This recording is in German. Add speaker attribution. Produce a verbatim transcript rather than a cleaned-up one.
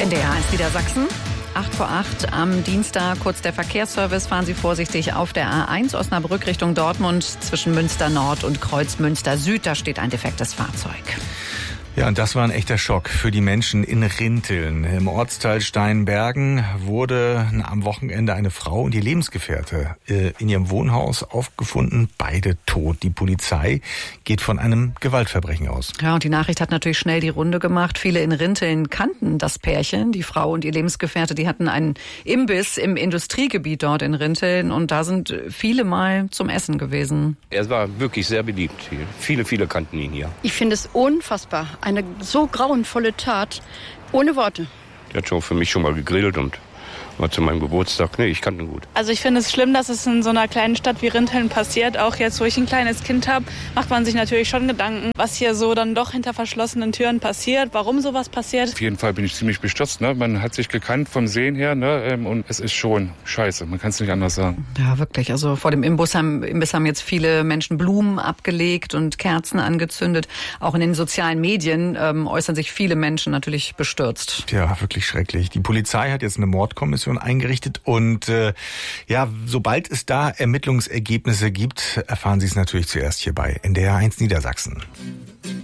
Speaker 1: N D R eins Niedersachsen. acht vor acht am Dienstag, kurz der Verkehrsservice. Fahren Sie vorsichtig auf der A eins Osnabrück Richtung Dortmund zwischen Münster Nord und Kreuz Münster Süd. Da steht ein defektes Fahrzeug.
Speaker 2: Ja, und das war ein echter Schock für die Menschen in Rinteln. Im Ortsteil Steinbergen wurde am Wochenende eine Frau und ihr Lebensgefährte äh, in ihrem Wohnhaus aufgefunden, beide tot. Die Polizei geht von einem Gewaltverbrechen aus.
Speaker 1: Ja, und die Nachricht hat natürlich schnell die Runde gemacht. Viele in Rinteln kannten das Pärchen. Die Frau und ihr Lebensgefährte, die hatten einen Imbiss im Industriegebiet dort in Rinteln. Und da sind viele mal zum Essen gewesen.
Speaker 3: Er war wirklich sehr beliebt hier. Viele, viele kannten ihn hier.
Speaker 4: Ich finde es unfassbar. Eine so grauenvolle Tat, ohne Worte.
Speaker 3: Der hat schon für mich schon mal gegrillt und mal zu meinem Geburtstag. Nee, ich kannte ihn gut.
Speaker 5: Also ich finde es schlimm, dass es in so einer kleinen Stadt wie Rinteln passiert. Auch jetzt, wo ich ein kleines Kind habe, macht man sich natürlich schon Gedanken, was hier so dann doch hinter verschlossenen Türen passiert, warum sowas passiert.
Speaker 6: Auf jeden Fall bin ich ziemlich bestürzt. Ne? Man hat sich gekannt vom Sehen her, ne? Und es ist schon scheiße. Man kann es nicht anders sagen.
Speaker 1: Ja, wirklich. Also vor dem Imbiss haben, Imbiss haben jetzt viele Menschen Blumen abgelegt und Kerzen angezündet. Auch in den sozialen Medien ähm, äußern sich viele Menschen natürlich bestürzt.
Speaker 2: Ja, wirklich schrecklich. Die Polizei hat jetzt eine Mordkommission eingerichtet und äh, ja, sobald es da Ermittlungsergebnisse gibt, erfahren Sie es natürlich zuerst hier bei N D R eins Niedersachsen.